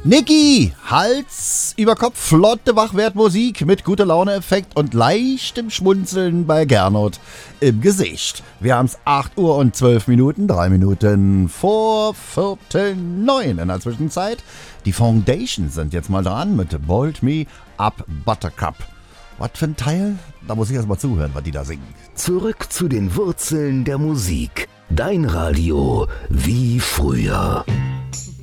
Niki, Hals über Kopf, flotte Wachwertmusik mit guter Laune-Effekt und leichtem Schmunzeln bei Gernot im Gesicht. Wir haben's 8 Uhr und 12 Minuten, 3 Minuten vor 8:45 in der Zwischenzeit. Die Foundations sind jetzt mal dran mit Bold Me Up Buttercup. Was für ein Teil? Da muss ich erst mal zuhören, was die da singen. Zurück zu den Wurzeln der Musik. Dein Radio wie früher.